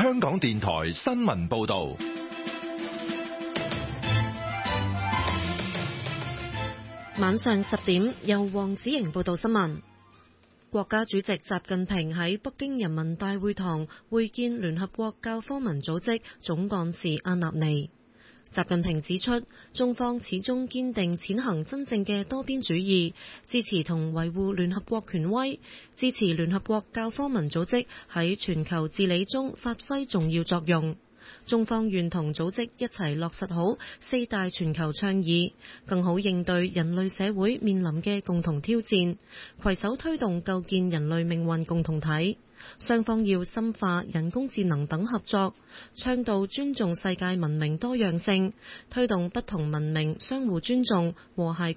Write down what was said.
香港電台新聞報道。 晚上10點，由黃子瑩報道新聞。國家主席習近平喺北京人民大會堂會見聯合國教科文組織總幹事阿納尼。習近平指出，中方始終堅定踐行真正嘅多邊主義，支持同維護聯合國權威，支持聯合國教科文組織喺全球治理中發揮重要作用。中方願同組織一齊落實好4大全球倡議，更好應對人類社會面臨嘅共同挑戰，攜手推動構建人類命運共同體。雙方要深化人工智能等合作，倡導尊重世界文明多樣性，推動不同文明相互尊重、和諧